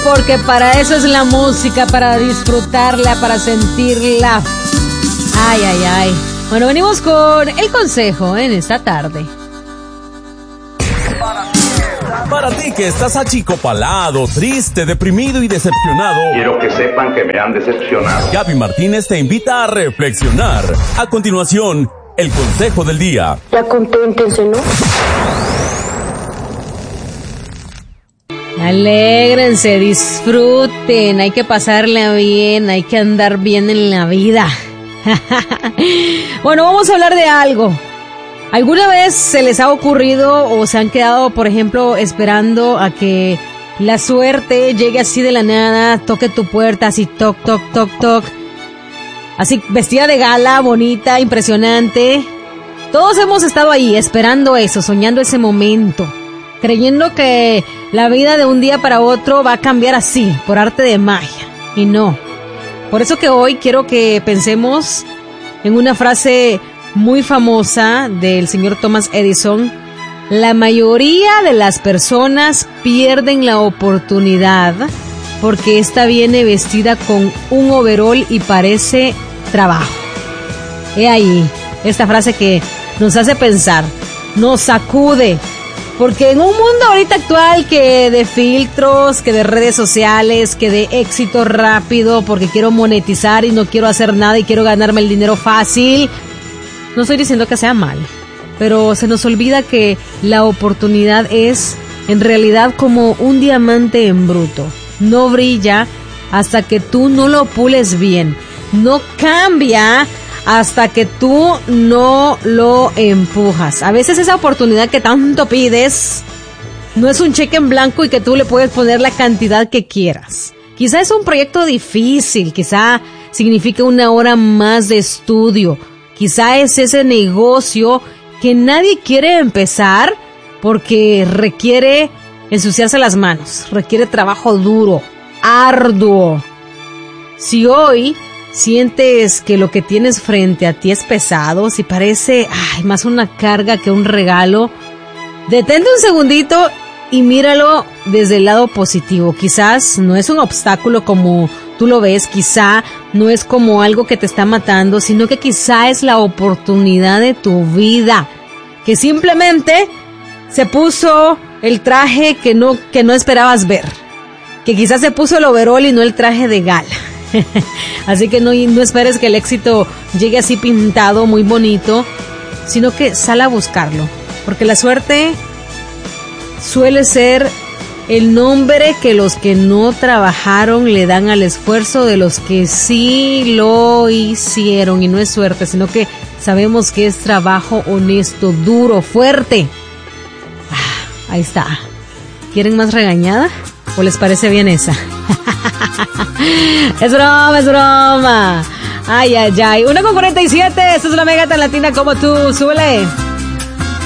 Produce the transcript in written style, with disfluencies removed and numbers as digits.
porque para eso es la música, para disfrutarla, para sentirla. Ay, ay, ay. Bueno, venimos con el consejo en esta tarde. Para ti que estás achicopalado, triste, deprimido y decepcionado, quiero que sepan que me han decepcionado. Gaby Martínez te invita a reflexionar. A continuación, el consejo del día. Ya conténtense, ¿no? Alégrense, disfruten, hay que pasarla bien, hay que andar bien en la vida. Bueno, vamos a hablar de algo. ¿Alguna vez se les ha ocurrido o se han quedado, por ejemplo, esperando a que la suerte llegue así de la nada, toque tu puerta, así toc, toc, toc, toc, así vestida de gala, bonita, impresionante? Todos hemos estado ahí esperando eso, soñando ese momento, creyendo que la vida de un día para otro va a cambiar así, por arte de magia, y no. Por eso que hoy quiero que pensemos en una frase muy famosa del señor Thomas Edison: la mayoría de las personas pierden la oportunidad porque esta viene vestida con un overol y parece trabajo. He ahí esta frase que nos hace pensar, nos sacude, porque en un mundo ahorita actual que de filtros, que de redes sociales, que de éxito rápido, porque quiero monetizar y no quiero hacer nada y quiero ganarme el dinero fácil. No estoy diciendo que sea mal, pero se nos olvida que la oportunidad es en realidad como un diamante en bruto. No brilla hasta que tú no lo pules bien. No cambia hasta que tú no lo empujas. A veces esa oportunidad que tanto pides no es un cheque en blanco y que tú le puedes poner la cantidad que quieras. Quizá es un proyecto difícil, quizá significa una hora más de estudio. Quizá es ese negocio que nadie quiere empezar porque requiere ensuciarse las manos, requiere trabajo duro, arduo. Si hoy sientes que lo que tienes frente a ti es pesado, si parece más una carga que un regalo, detente un segundito y míralo desde el lado positivo. Quizás no es un obstáculo como tú lo ves, quizá no es como algo que te está matando, sino que quizá es la oportunidad de tu vida, que simplemente se puso el traje que no esperabas ver, que quizás se puso el overol y no el traje de gala. Así que no esperes que el éxito llegue así pintado, muy bonito, sino que sal a buscarlo, porque la suerte suele ser el nombre que los que no trabajaron le dan al esfuerzo de los que sí lo hicieron. Y no es suerte, sino que sabemos que es trabajo honesto, duro, fuerte. Ahí está. ¿Quieren más regañada? ¿O les parece bien esa? Es broma, es broma. Ay, ay, ay. 1:47. Esta es la Mega tan latina como tú. Súbele.